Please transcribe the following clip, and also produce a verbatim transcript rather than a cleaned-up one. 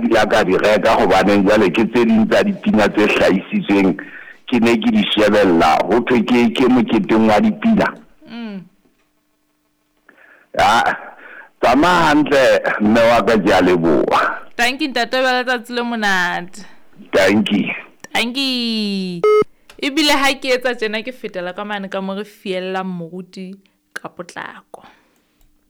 kila ka di reka hobane jwale ke tse ding tsa dipina tse hlahisitsweng ke ne ke di shebella ho thwe ke ke moketeng wa dipina. Mm. Ya tama hantle mme wa ka ke a leboha. Thank you ntate ba letsatsi le monate. Thank you. Thank you. Ebile ha ke etsa tjena ke fetela ka mane ka mo re fiella moruti ka potlako.